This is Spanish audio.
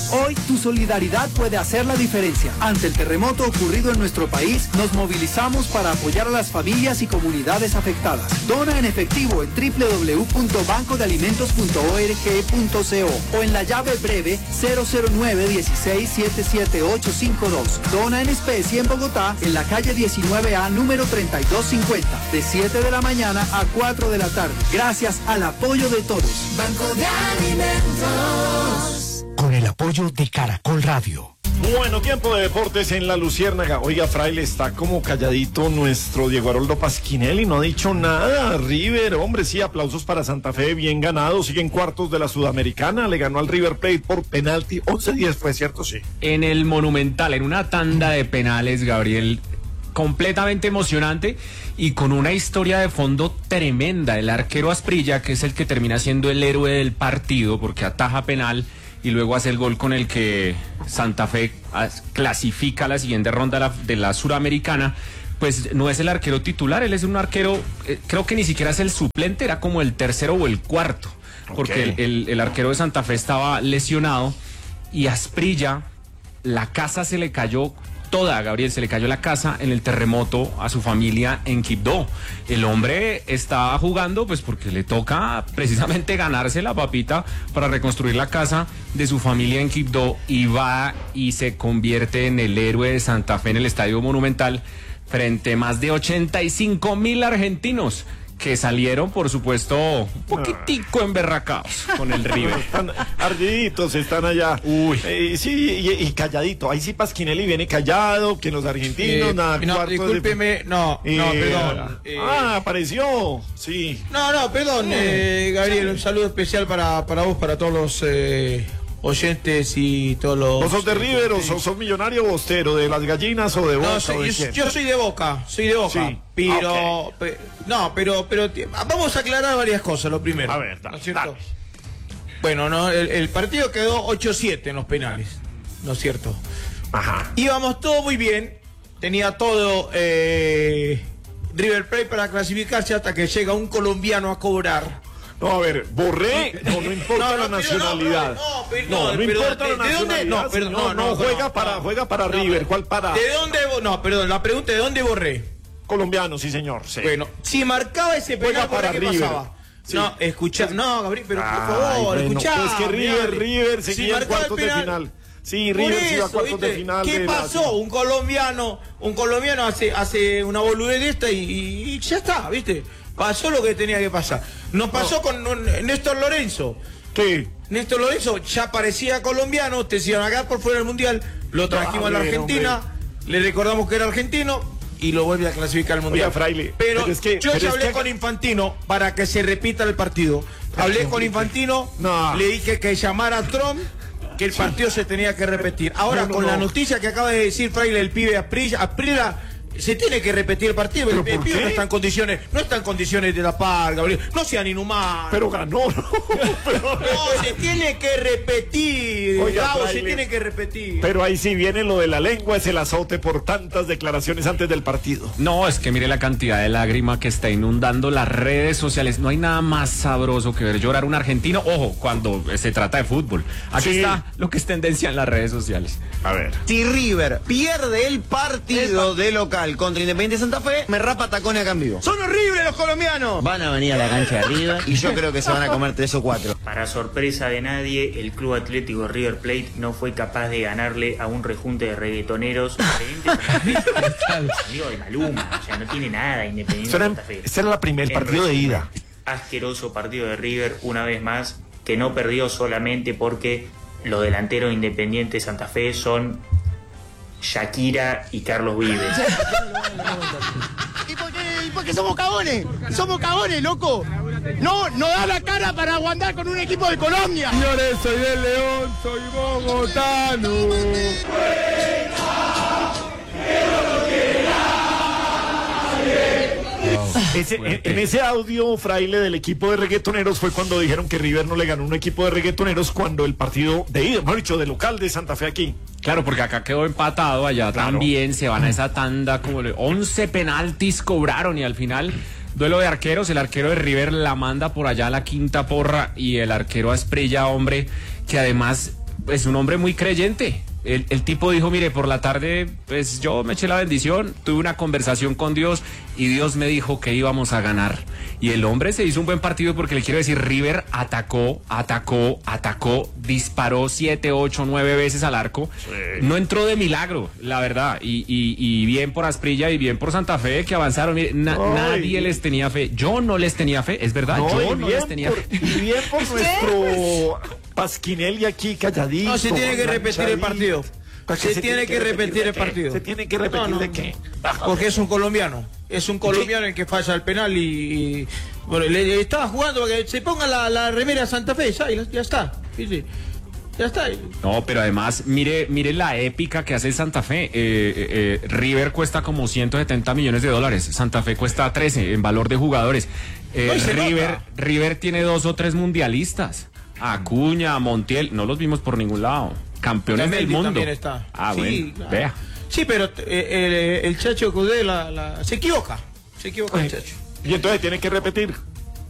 Hoy tu solidaridad puede hacer la diferencia. Ante el terremoto ocurrido en nuestro país, nos movilizamos para apoyar a las familias y comunidades afectadas. Dona en efectivo en www.bancodealimentos.org.co o en la llave breve 009-16-77852. Dona en especie en Bogotá, en la calle 19A, número 3250, de 7 de la mañana a 4 de la tarde. Gracias al apoyo de todos. Banco de Alimentos. Con el apoyo de Caracol Radio. Bueno, tiempo de deportes en La Luciérnaga. Oiga, Fraile, está como calladito nuestro Diego Aroldo Pasquinelli, no ha dicho nada. River, hombre, sí, aplausos para Santa Fe, bien ganado, siguen cuartos de la Sudamericana, le ganó al River Plate por penalti, 11-10 fue, ¿cierto? Sí. En el Monumental, en una tanda de penales, Gabriel, completamente emocionante y con una historia de fondo tremenda. El arquero Asprilla, que es el que termina siendo el héroe del partido, porque ataja penal y luego hace el gol con el que Santa Fe clasifica a la siguiente ronda de la Suramericana, pues no es el arquero titular, él es un arquero, creo que ni siquiera es el suplente, era como el tercero o el cuarto, porque el arquero de Santa Fe estaba lesionado y Asprilla, la casa se le cayó toda, Gabriel, se le cayó la casa en el terremoto a su familia en Quibdó. El hombre está jugando pues porque le toca precisamente ganarse la papita para reconstruir la casa de su familia en Quibdó y va y se convierte en el héroe de Santa Fe en el Estadio Monumental frente a más de 85,000 argentinos que salieron, por supuesto, un poquitico emberracados con el River. Están ardiditos, están allá. Uy. Sí, y calladito. Ahí sí Pasquinelli viene callado, que los argentinos, nada. No, discúlpeme, perdón. Apareció, sí. Perdón, Gabriel, un saludo especial para vos, para todos los oyentes y todos los... ¿Vos sos de River o sos millonario bostero, de las gallinas o de Boca? Yo soy de Boca, Sí. Pero, okay. pero vamos a aclarar varias cosas, lo primero. A ver, ¿no es cierto? Bueno, el partido quedó 8-7 en los penales, ¿no es cierto? Ajá. Íbamos todo muy bien, tenía todo River Plate para clasificarse hasta que llega un colombiano a cobrar. No, a ver, Borré, no importa la nacionalidad. No importa la nacionalidad. Juega para River. ¿Cuál para? ¿De dónde? La pregunta, ¿de dónde Borré? Colombiano, sí, señor. Sí. Bueno, si marcaba ese penal, para ¿qué River pasaba? Sí. Gabriel, pero por favor, escuchá. Es que River seguía en cuartos de final. Sí, River se iba a cuartos de final. ¿Qué pasó? Un colombiano hace una boludez de esta y ya está, ¿viste? Pasó lo que tenía que pasar. Nos pasó con Néstor Lorenzo. ¿Qué? Néstor Lorenzo ya parecía colombiano, te iban a quedar por fuera del Mundial, lo trajimos a la Argentina, le recordamos que era argentino y lo vuelve a clasificar al Mundial. Oiga, Fraile, pero yo ya hablé con Infantino para que se repita el partido. Hablé con Infantino, le dije que llamara a Trump, que el partido se tenía que repetir. Ahora, con la noticia que acaba de decir Fraile, el pibe Asprilla, se tiene que repetir el partido. El pibe no está en condiciones de la par, Gabriel. No sean inhumanos. Pero ganó, ¿no? Se tiene que repetir. Oiga, Gabo, se tiene que repetir. Pero ahí sí viene lo de la lengua, es el azote por tantas declaraciones antes del partido. No, es que mire la cantidad de lágrima que está inundando las redes sociales. No hay nada más sabroso que ver llorar a un argentino. Ojo, cuando se trata de fútbol. Aquí está lo que es tendencia en las redes sociales. A ver. Si River pierde el partido de local contra Independiente Santa Fe, me rapa tacones acá en vivo. ¡Son horribles los colombianos! Van a venir a la cancha de River y yo creo que se van a comer 3 o 4. Para sorpresa de nadie, el Club Atlético River Plate no fue capaz de ganarle a un rejunte de reggaetoneros amigo de Maluma, o sea, no tiene nada Independiente Santa Fe. Ese era el primer partido de ida. Asqueroso partido de River, una vez más, que no perdió solamente porque los delanteros Independiente Santa Fe son Shakira y Carlos Vives. ¿Y por qué somos cagones? Somos cagones, loco. No da la cara para aguantar con un equipo de Colombia. Señores, soy del León, soy bogotano. En ese audio, Fraile, del equipo de reggaetoneros fue cuando dijeron que River no le ganó un equipo de reggaetoneros cuando el partido de ida, mejor dicho, de local de Santa Fe aquí. Claro, porque acá quedó empatado, allá también se van a esa tanda, como 11 penaltis cobraron y al final, duelo de arqueros, el arquero de River la manda por allá a la quinta porra y el arquero Asprilla, hombre, que además es un hombre muy creyente. El tipo dijo, mire, por la tarde, pues yo me eché la bendición, tuve una conversación con Dios y Dios me dijo que íbamos a ganar. Y el hombre se hizo un buen partido porque le quiero decir, River atacó, disparó 7, 8, 9 veces al arco. Sí. No entró de milagro, la verdad. Y bien por Asprilla y bien por Santa Fe que avanzaron. Mire, nadie les tenía fe. Yo no les tenía fe, es verdad. Yo no les tenía fe. Y bien por nuestro Pasquinelli aquí calladito. No, se tiene que repetir el partido. Se tiene que repetir el partido. ¿Se tiene que repetir de qué? Porque es un colombiano. Es un colombiano el que falla el penal y bueno, le estaba jugando para que se ponga la remera Santa Fe. Ya está. Sí. Ya está. No, pero además, mire la épica que hace el Santa Fe. River cuesta como 170 millones de dólares. Santa Fe cuesta 13 en valor de jugadores. River tiene 2 o 3 mundialistas. Acuña, Montiel, no los vimos por ningún lado. Campeones del mundo. También está. Sí, bueno, claro. Vea. Sí, pero el Chacho Cudé se equivoca. Se equivoca el Chacho. Y entonces tiene que repetir.